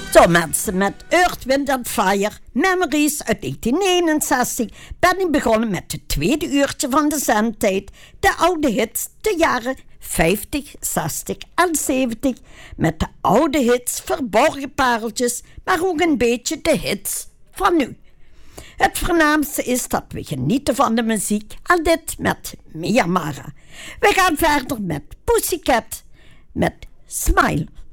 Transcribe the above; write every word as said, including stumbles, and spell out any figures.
Zo mensen, met Earth, Wind and Fire, Memories uit negentien eenenzestig, ben ik begonnen met het tweede uurtje van de zendtijd. De oude hits, de jaren vijftig, zestig en zeventig. Met de oude hits, verborgen pareltjes, maar ook een beetje de hits van nu. Het voornaamste is dat we genieten van de muziek en dit met Mia Mara. We gaan verder met Pussycat met Smile.